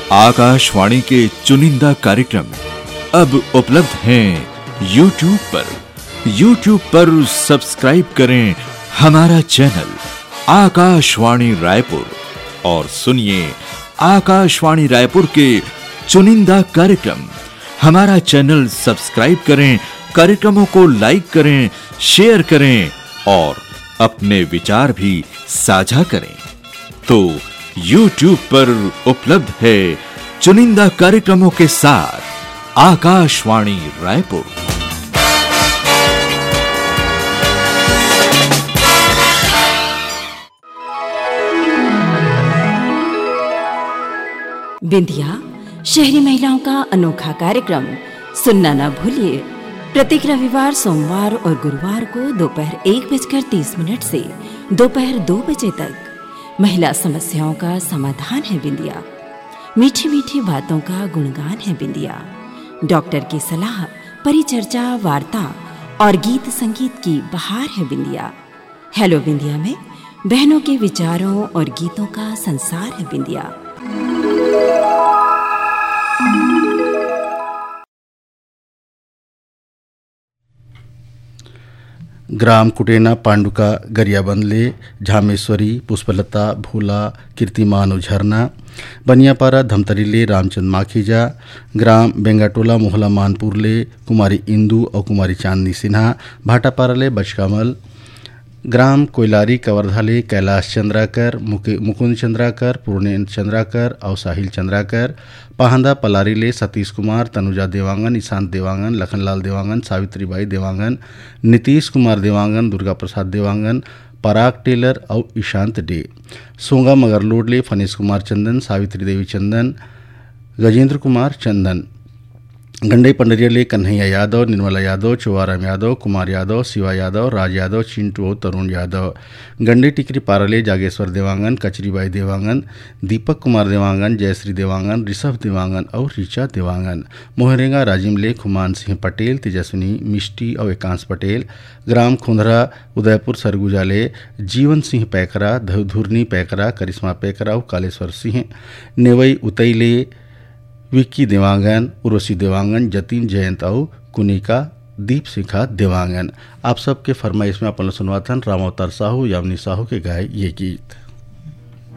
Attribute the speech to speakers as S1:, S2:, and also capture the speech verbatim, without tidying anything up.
S1: आकाशवाणी के चुनिंदा कार्यक्रम अब उपलब्ध हैं यूट्यूब पर। यूट्यूब पर सब्सक्राइब करें हमारा चैनल आकाशवाणी रायपुर और सुनिए आकाशवाणी रायपुर के चुनिंदा कार्यक्रम। हमारा चैनल सब्सक्राइब करें, कार्यक्रमों को लाइक करें, शेयर करें और अपने विचार भी साझा करें। तो यूट्यूब पर उपलब्ध है चुनिंदा कार्यक्रमों के साथ आकाशवाणी रायपुर।
S2: बिंदिया शहरी महिलाओं का अनोखा कार्यक्रम सुनना ना भूलिए। प्रत्येक रविवार, सोमवार और गुरुवार को दोपहर एक बजकर तीस मिनट से दोपहर दो बजे तक महिला समस्याओं का समाधान है बिंदिया। मीठी मीठी बातों का गुणगान है बिंदिया। डॉक्टर की सलाह, परिचर्चा, वार्ता और गीत संगीत की बहार है बिंदिया। हेलो बिंदिया में बहनों के विचारों और गीतों का संसार है बिंदिया।
S3: ग्राम कुटेना, पांडुका, गरियाबंदले, झामेश्वरी, पुष्पलता, भोला, कीर्तिमान, झरना, बनियापारा, धमतरीले, रामचंद माखीजा, ग्राम बेंगाटोला, मोहला मानपुरले, कुमारी इंदू और कुमारी चांदनी सिन्हा, भाटापाराले, बचकामल, ग्राम कोयलारी, कवर्धाले, कैलाश चंद्राकर, मुकुंद चंद्राकर, पूर्णेन चंद्राकर और साहिल चंद्राकर, पाहंदा पलारीले, सतीश कुमार, तनुजा देवांगन, ईशांत देवांगन, लखनलाल देवांगन, सावित्रीबाई देवांगन, नीतीश कुमार देवांगन, दुर्गा प्रसाद देवांगन, पराग टेलर और ईशांत डे, सोंगा मगरलोडले, फनीश कुमार चंदन, सावित्री देवी चंदन, गजेंद्र कुमार चंदन, गंडई पंडरियाले, कन्हैया यादव, निर्मला यादव, चौवाराम यादव, कुमार यादव, शिवा यादव, राज यादव, चिंटू और तरुण यादव, गंडई टिकरी पाराले, जागेश्वर देवांगन, कचरीबाई देवांगन, दीपक कुमार देवांगन, जयश्री देवांगन, ऋषभ देवांगन और ऋचा देवांगन, मोहरेंगा राजिमले, खुमान सिंह पटेल, तेजस्विनी मिष्टी और एकांश पटेल, ग्राम खुंधरा, उदयपुर सरगुजाले, जीवन सिंह पैकरा, धुरनी पैकरा, करिश्मा पैकरा और कालेश्वर सिंह, नेवई उतईले, विक्की देवांगन, उर्वशी देवांगन, जतिन जयंत और कुनिका दीप शिखा देवांगन। आप सबके फरमाइश में अपन सुनवाथन राम अवतार साहू, यामिनी साहू के गाए ये गीत।